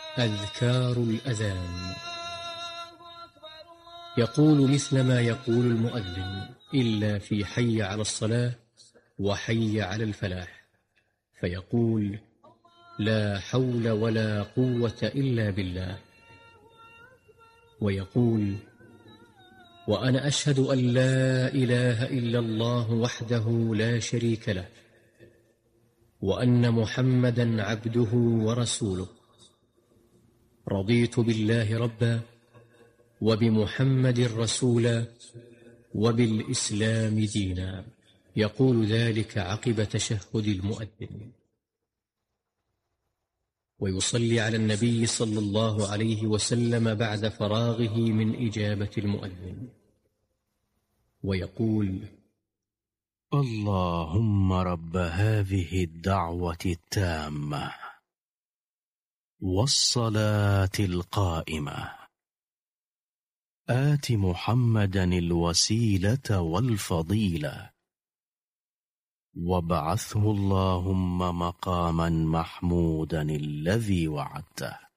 أذكار الأذان. يقول مثل ما يقول المؤذن، إلا في حي على الصلاة وحي على الفلاح، فيقول: لا حول ولا قوة إلا بالله. ويقول: وأنا أشهد أن لا إله إلا الله وحده لا شريك له، وأن محمدا عبده ورسوله. رضيت بالله ربا، وبمحمد رسولا، وبالإسلام دينا. يقول ذلك عقب تشهد المؤذن، ويصلي على النبي صلى الله عليه وسلم بعد فراغه من إجابة المؤذن، ويقول: اللهم رب هذه الدعوة التامة والصلاة القائمة، آت محمدا الوسيلة والفضيلة، وابعثه اللهم مقاما محمودا الذي وعدته.